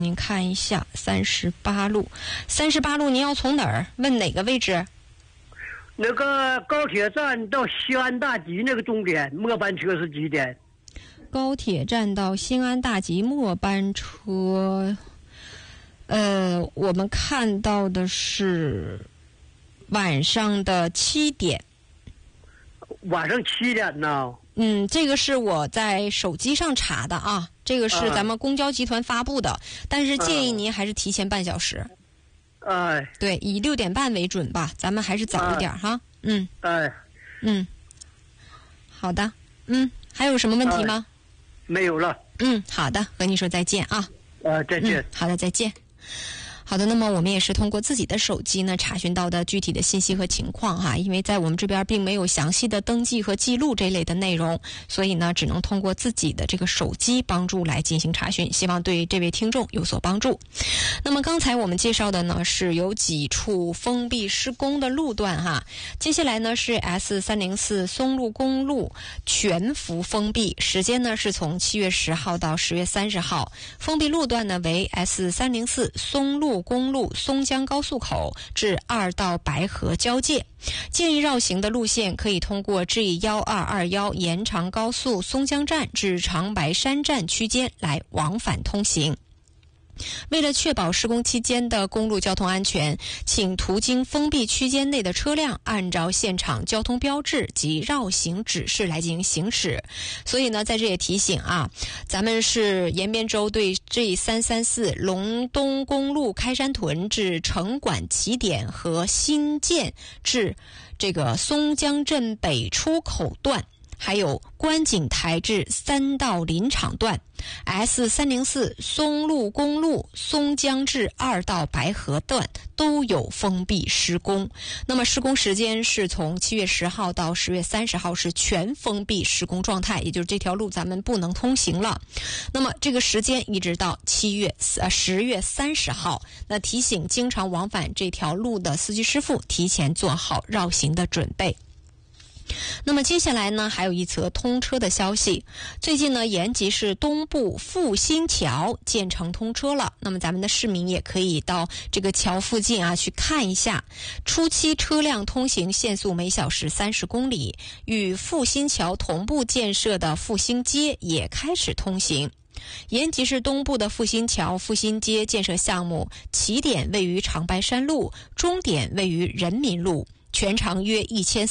您看一下38路，38路您要从哪儿？问哪个位置？ 那个高铁站到西安大集那个终点末班车是几点？ 高铁站到西安大集末班车，我们看到的是晚上的7点。 晚上7点呢？ 这个是我在手机上查的啊，这个是咱们公交集团发布的，但是建议您还是提前半小时。对，以6点半为准吧，咱们还是早一点哈。好的，还有什么问题吗？ 没有了。 好的，和你说再见啊。 再见。 好的，再见。好的，那么我们也是通过自己的手机呢查询到的具体的信息和情况哈，因为在我们这边并没有详细的登记和记录这类的内容，所以呢只能通过自己的这个手机帮助来进行查询，希望对这位听众有所帮助。那么刚才我们介绍的呢是有几处封闭施工的路段哈，接下来呢是 S304 松鹿公路全幅封闭，时间呢是从7月10号到10月30号，封闭路段呢为 S304 松鹿公路松江高速口至2道白河交界，建议绕行的路线可以通过 G1221 延长高速松江站至长白山站区间来往返通行。为了确保施工期间的公路交通安全，请途经封闭区间内的车辆按照现场交通标志及绕行指示来进行行驶。所以呢，在这也提醒啊，咱们是延边州对 G334 龙东公路开山屯至城管起点和新建至这个松江镇北出口段，还有观景台至3道林场段， S304 松鹿公路松江至2道白河段都有封闭施工。那么施工时间是从7月10号到10月30号是全封闭施工状态，也就是这条路咱们不能通行了。那么这个时间一直到10月30号，那提醒经常往返这条路的司机师傅提前做好绕行的准备。那么接下来呢，还有一则通车的消息。最近呢，延吉市东部复兴桥建成通车了。那么咱们的市民也可以到这个桥附近啊去看一下。初期车辆通行限速每小时30公里，与复兴桥同步建设的复兴街也开始通行。延吉市东部的复兴桥、复兴街建设项目，起点位于长白山路，终点位于人民路。全长约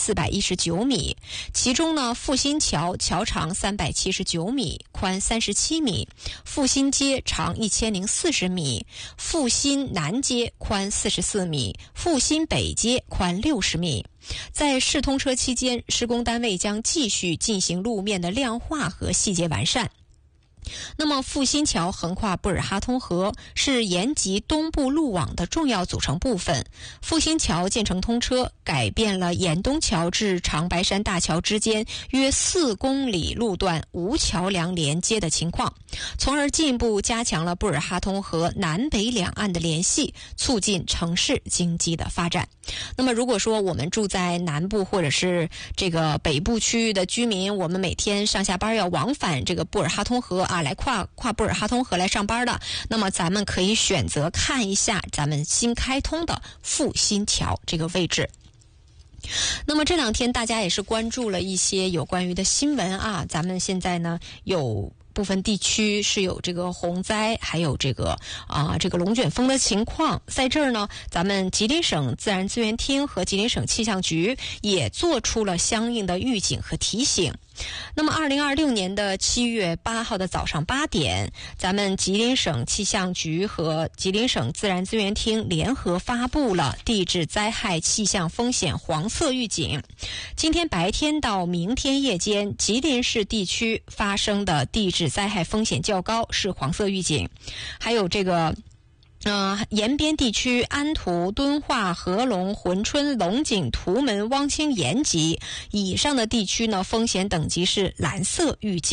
1419米，其中呢，复兴桥桥长379米，宽37米；复兴街长1040米，复兴南街宽44米，复兴北街宽60米。在试通车期间，施工单位将继续进行路面的亮化和细节完善。那么复兴桥横跨布尔哈通河，是延吉东部路网的重要组成部分。复兴桥建成通车，改变了延东桥至长白山大桥之间约4公里路段无桥梁连接的情况，从而进一步加强了布尔哈通河南北两岸的联系，促进城市经济的发展。那么如果说我们住在南部或者是这个北部区域的居民，我们每天上下班要往返这个布尔哈通河啊，来跨布尔哈通河来上班的，那么咱们可以选择看一下咱们新开通的复兴桥这个位置。那么这2天大家也是关注了一些有关于的新闻啊，咱们现在呢有部分地区是有这个洪灾，还有这个龙卷风的情况。在这儿呢，咱们吉林省自然资源厅和吉林省气象局也做出了相应的预警和提醒。那么2026年的7月8号的早上8点，咱们吉林省气象局和吉林省自然资源厅联合发布了地质灾害气象风险黄色预警。今天白天到明天夜间，吉林市地区发生的地质灾害风险较高，是黄色预警。还有这个延边地区安图、敦化、合龙、珲春、龙井、图门、汪清、延吉以上的地区呢，风险等级是蓝色预警。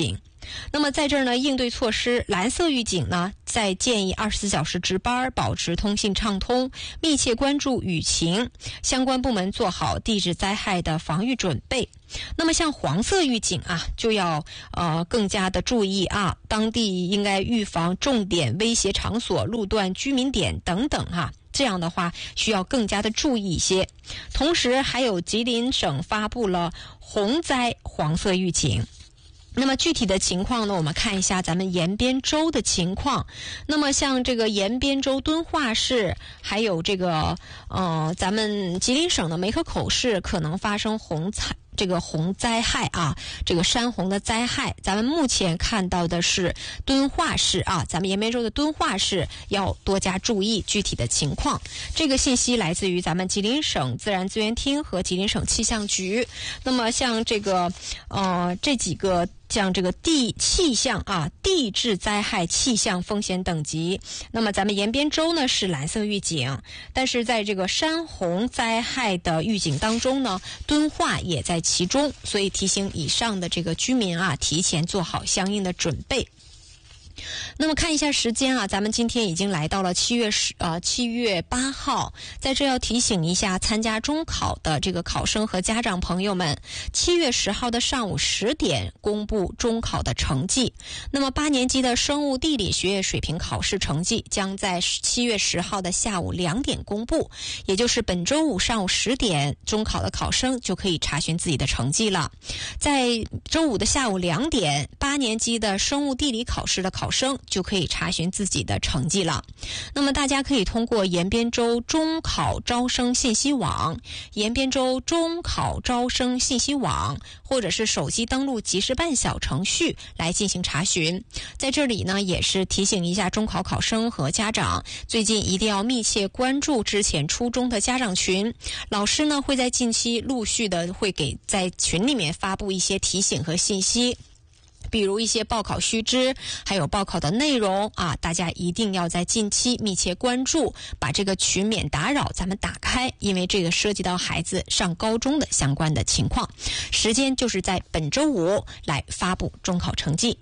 那么在这儿呢，应对措施，蓝色预警呢，在建议24小时值班，保持通信畅通，密切关注雨情，相关部门做好地质灾害的防御准备。那么像黄色预警啊，就要更加的注意啊，当地应该预防重点威胁场所、路段、居民点等等啊。这样的话需要更加的注意一些。同时还有吉林省发布了洪灾黄色预警。那么具体的情况呢，我们看一下咱们延边州的情况。那么像这个延边州敦化市，还有这个咱们吉林省的梅河口市可能发生洪灾害啊，这个山洪的灾害。咱们目前看到的是敦化市啊，咱们延边州的敦化市要多加注意具体的情况。这个信息来自于咱们吉林省自然资源厅和吉林省气象局。那么像这个这几个像这个气象啊，地质灾害气象风险等级，那么咱们延边州呢是蓝色预警，但是在这个山洪灾害的预警当中呢，敦化也在其中，所以提醒以上的这个居民啊，提前做好相应的准备。那么看一下时间啊，咱们今天已经来到了7月8号，在这要提醒一下参加中考的这个考生和家长朋友们，7月10号的上午10点公布中考的成绩。那么8年级的生物地理学业水平考试成绩将在7月10号的下午2点公布，也就是本周五上午10点，中考的考生就可以查询自己的成绩了。在周五的下午2点，8年级的生物地理考试的考生就可以查询自己的成绩了。那么大家可以通过延边州中考招生信息网、延边州中考招生信息网，或者是手机登录即时办小程序来进行查询。在这里呢，也是提醒一下中考考生和家长，最近一定要密切关注之前初中的家长群，老师呢会在近期陆续的会在群里面发布一些提醒和信息，比如一些报考须知，还有报考的内容啊，大家一定要在近期密切关注，把这个群免打扰咱们打开，因为这个涉及到孩子上高中的相关的情况。时间就是在本周五来发布中考成绩。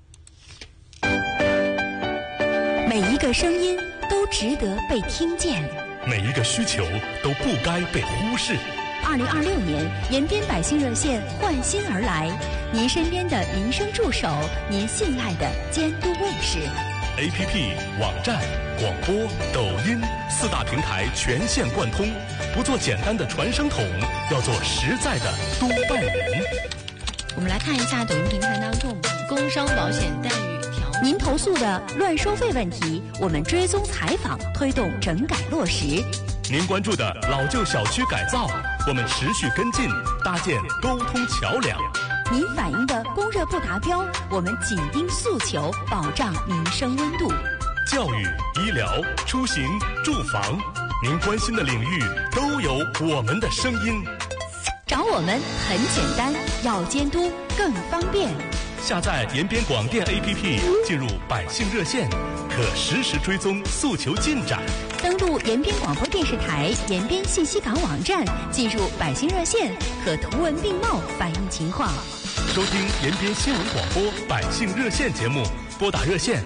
每一个声音都值得被听见， 每一个需求都不该被忽视。 2026年，延边百姓热线换新而来，您身边的民生助手，您信赖的监督卫士。 APP、网站、广播、抖音4大平台全线贯通，不做简单的传声筒，要做实在的督办人。 我们来看一下抖音平台当中工伤保险待遇条。 您投诉的乱收费问题，我们追踪采访，推动整改落实。 您关注的老旧小区改造，我们持续跟进，搭建沟通桥梁。 您反映的供热不达标，我们紧盯诉求，保障民生温度。 教育、医疗、出行、住房，您关心的领域都有我们的声音。 找我们很简单，要监督更方便。 下载延边广电 APP， 进入百姓热线，可实时追踪诉求进展。 登录延边广播电视台延边信息港网站，进入百姓热线，可图文并茂反映情况。 收听延边新闻广播百姓热线节目，拨打热线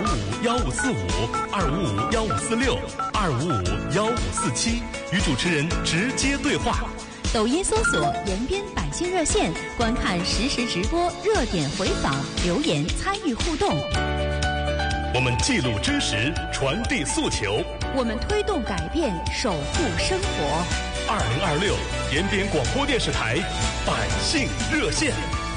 255-1545、255-1546、255-1547，与主持人直接对话。 抖音搜索延边百姓热线，观看实时直播、热点回访、留言参与互动。 我们记录真实，传递诉求， 我们推动改变，守护生活。 2026延边广播电视台百姓热线。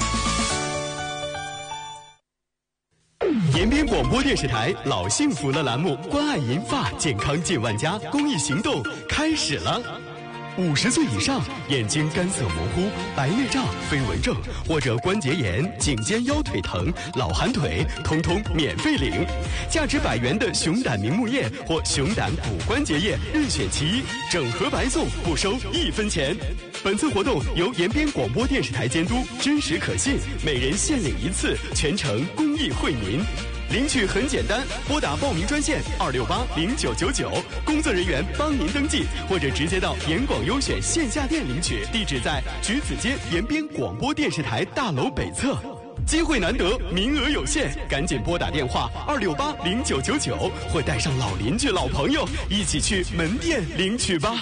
延边广播电视台老幸福了栏目，关爱银发健康近万家公益行动开始了。50岁以上，眼睛干涩模糊、白内障、飞蚊症或者关节炎、颈肩腰腿疼、老寒腿，通通免费领。价值100元的熊胆明目液或熊胆骨关节液任选其一，整盒白送，不收1分钱。本次活动由延边广播电视台监督，真实可信，每人限领1次，全程公益惠民。领取很简单，拨打报名专线2680999，工作人员帮您登记，或者直接到延广优选线下店领取，地址在橘子街延边广播电视台大楼北侧。 机会难得，名额有限，赶紧拨打电话2680999，或带上老邻居、老朋友一起去门店领取吧。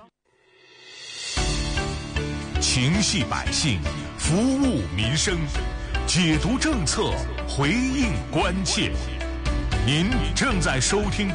情系百姓，服务民生，解读政策，回应关切。您正在收听的